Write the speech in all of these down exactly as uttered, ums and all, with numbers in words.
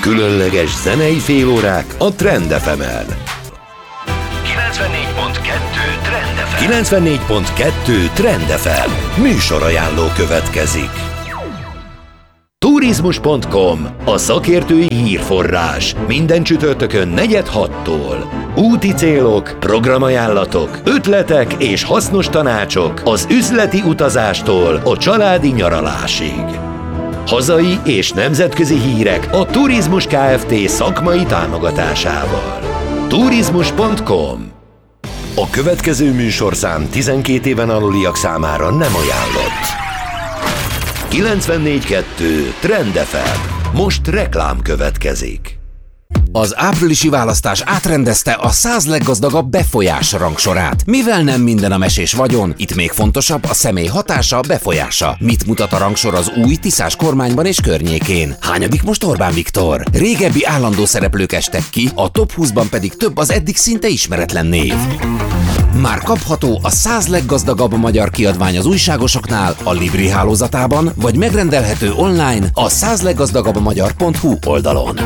Különleges zenei félórák a Trend ef emen. kilencvennégy pont kettő Trend ef em. kilencvennégy pont kettő Trend ef em. Műsorajánló következik. Turizmus pont com, a szakértői hírforrás. Minden csütörtökön negyed hattól. Úti célok, programajánlatok, ötletek és hasznos tanácsok az üzleti utazástól a családi nyaralásig. Hazai és nemzetközi hírek a Turizmus Kft. Szakmai támogatásával. Turizmus pont com. A következő műsorszám tizenkét éven aluliak számára nem ajánlott. kilencvennégy pont kettő Trend ef em. Most reklám következik. Az áprilisi választás átrendezte a száz leggazdagabb befolyás rangsorát. Mivel nem minden a mesés vagyon, itt még fontosabb a személy hatása, befolyása. Mit mutat a rangsor az új Tiszás kormányban és környékén? Hányadik most Orbán Viktor? Régebbi állandó szereplők estek ki, a top húszban pedig több az eddig szinte ismeretlen név. Már kapható a száz leggazdagabb magyar kiadvány az újságosoknál, a Libri hálózatában, vagy megrendelhető online a száz leggazdagabb magyar pont hu oldalon.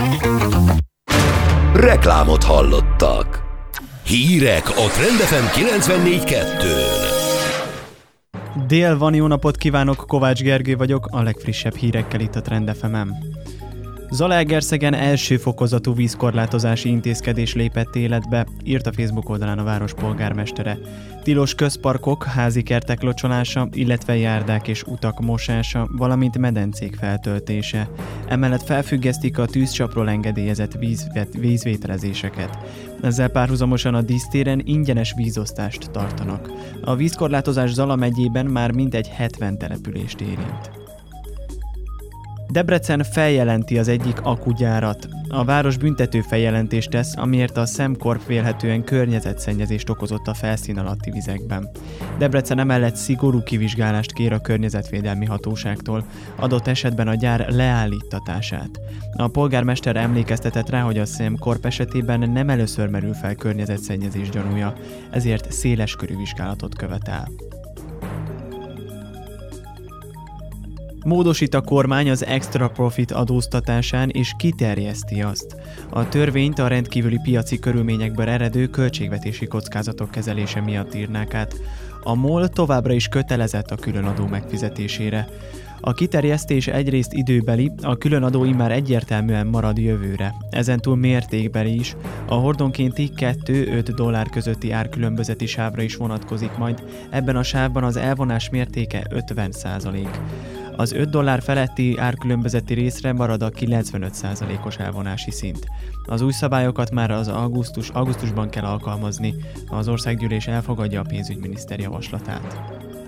Reklámot hallottak. Hírek a Trend ef em kilencvennégy pont kettőn. Dél van, jó napot kívánok, Kovács Gergő vagyok, a legfrissebb hírekkel itt a Trend ef emen. Zalaegerszegen első fokozatú vízkorlátozási intézkedés lépett életbe, írt a Facebook oldalán a város polgármestere. Tilos közparkok, házi kertek locsolása, illetve járdák és utak mosása, valamint medencék feltöltése. Emellett felfüggesztik a tűzcsapról engedélyezett vízvet, vízvételezéseket. Ezzel párhuzamosan a dísztéren ingyenes vízosztást tartanak. A vízkorlátozás Zala megyében már mintegy hetven települést érint. Debrecen feljelenti az egyik akugyárat. A város büntető feljelentést tesz, amiért a Szemkorp vélhetően környezetszennyezést okozott a felszín alatti vizekben. Debrecen emellett szigorú kivizsgálást kér a környezetvédelmi hatóságtól, adott esetben a gyár leállítatását. A polgármester emlékeztetett rá, hogy a Szemkorp esetében nem először merül fel környezetszennyezés gyanúja, ezért széleskörű vizsgálatot követel. Módosít a kormány az extra profit adóztatásán és kiterjeszti azt. A törvényt a rendkívüli piaci körülményekből eredő költségvetési kockázatok kezelése miatt írnák át. A MOL továbbra is kötelezett a különadó megfizetésére. A kiterjesztés egyrészt időbeli, a különadó immár egyértelműen marad jövőre. Ezentúl mértékbeli is, a hordonkénti kettő-öt dollár közötti árkülönbözeti sávra is vonatkozik majd, ebben a sávban az elvonás mértéke ötven százalék. Az öt dollár feletti árkülönbözeti részre marad a kilencvenöt százalékos elvonási szint. Az új szabályokat már az augusztus, augusztusban kell alkalmazni, az országgyűlés elfogadja a pénzügyminiszter javaslatát.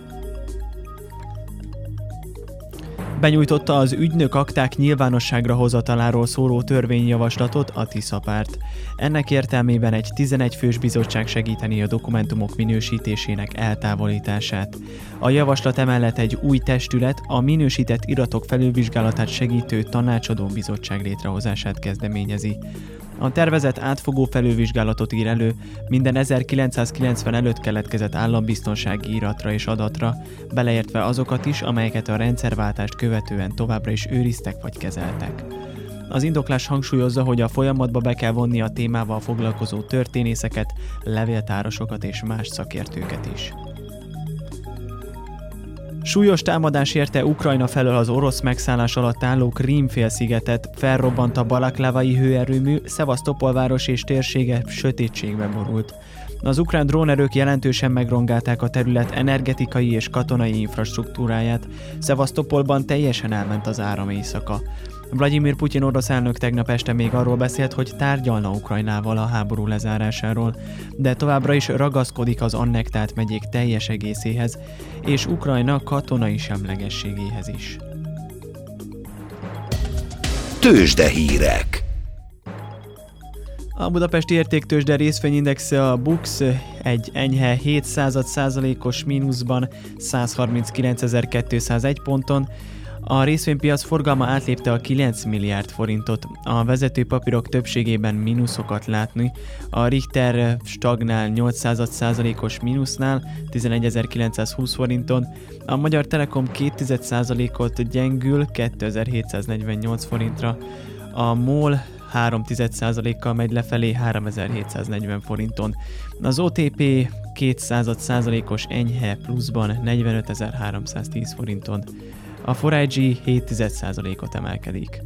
Benyújtotta az ügynök akták nyilvánosságra hozataláról szóló törvényjavaslatot a Tisza párt. Ennek értelmében egy tizenegy fős bizottság segíteni a dokumentumok minősítésének eltávolítását. A javaslat emellett egy új testület, a minősített iratok felülvizsgálatát segítő tanácsadó bizottság létrehozását kezdeményezi. A tervezet átfogó felülvizsgálatot ír elő minden ezerkilencszázkilencven előtt keletkezett állambiztonsági iratra és adatra, beleértve azokat is, amelyeket a rendszerváltást követően továbbra is őriztek vagy kezeltek. Az indoklás hangsúlyozza, hogy a folyamatba be kell vonni a témával foglalkozó történészeket, levéltárosokat és más szakértőket is. Súlyos támadás érte Ukrajna felől az orosz megszállás alatt álló Krím-félszigetet, felrobbant a balaklavai hőerőmű, Szevasztopol város és térsége sötétségbe borult. Az ukrán drónerők jelentősen megrongálták a terület energetikai és katonai infrastruktúráját, Szevasztopolban teljesen elment az áram éjszaka. Vladimir Putyin orosz elnök tegnap este még arról beszélt, hogy tárgyalna Ukrajnával a háború lezárásáról, de továbbra is ragaszkodik az annektált megyék teljes egészéhez, és Ukrajna katonai semlegességéhez is. Tőzsdehírek. A budapesti értéktőzsde részvényindexe, a BUX egy enyhe hét százalékos mínuszban százharminckilencezer-kétszázegy ponton, A részvénypiac forgalma átlépte a kilenc milliárd forintot. A vezető papírok többségében mínuszokat látni. A Richter stagnál nyolc százalékos mínusznál tizenegyezer-kilencszázhúsz forinton. A Magyar Telekom két százalékot gyengül kétezer-hétszáznegyvennyolc forintra. a MOL három egész egy százalékkal megy lefelé háromezer-hétszáznegyven forinton. Az o té pé két százalékos enyhe pluszban negyvenötezer-háromszáztíz forinton. A négy i gé hét egész egy százalékot emelkedik.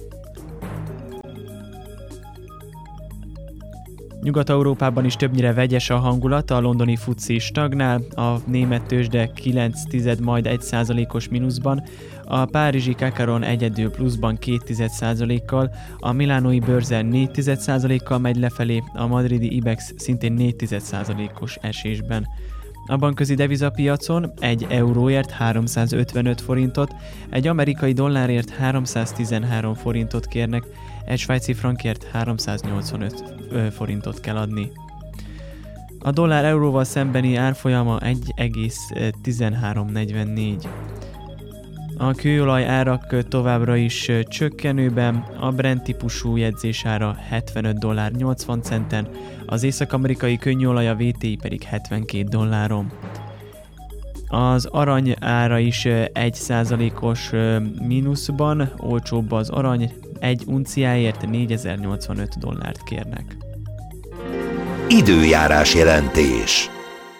Nyugat-Európában is többnyire vegyes a hangulat, a londoni fuci stagnál, a német tőzsde kilenc tized, majd egy százalékos mínuszban, a párizsi Kakaron egyedül pluszban két tized százalékkal, a milánói bőrzen négy tized százalékkal megy lefelé, a madridi Ibex szintén négy tized százalékos esésben. A bankközi devizapiacon egy euróért háromszázötvenöt forintot, egy amerikai dollárért háromszáztizenhárom forintot kérnek, egy svájci frankért háromszáznyolcvanöt forintot kell adni. A dollár euróval szembeni árfolyama egy egész tizenhárom negyvennégy. A kőolaj árak továbbra is csökkenőben, a Brent típusú jegyzésára hetvenöt dollár nyolcvan centen, az észak-amerikai könnyűolaj a vé té i pedig hetvenkét dolláron. Az arany ára is egy százalékos mínuszban, olcsóbb az arany, egy unciáért négyezer-nyolcvanöt dollárt kérnek. Időjárás jelentés.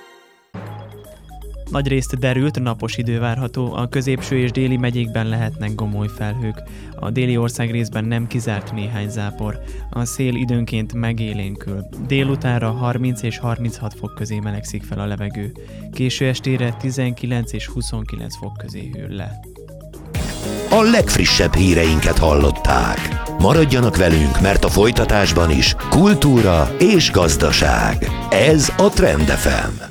Nagyrészt derült, napos idő várható, a középső és déli megyékben lehetnek gomoly felhők. A déli országrészben nem kizárt néhány zápor. A szél időnként megélénkül. Délutánra harminc és harminchat fok közé melegszik fel a levegő. Késő estére tizenkilenc és huszonkilenc fok közé hűl le. A legfrissebb híreinket hallották. Maradjanak velünk, mert a folytatásban is kultúra és gazdaság. Ez a Trend ef em.